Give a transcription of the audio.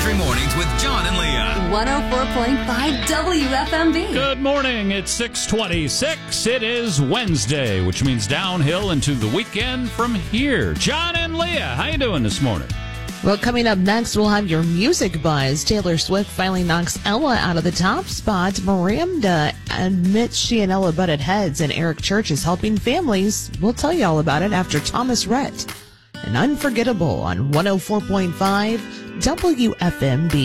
Country Mornings with John and Leah. 104.5 WFMB. Good morning. It's 6:26. It is Wednesday, which means downhill into the weekend from here. John and Leah, how you doing this morning? Well, coming up next, we'll have your music buzz. Taylor Swift finally knocks Ella out of the top spot. Miranda admits she and Ella butted heads, and Eric Church is helping families. We'll tell you all about it after Thomas Rhett. An Unforgettable on 104.5 WFMB.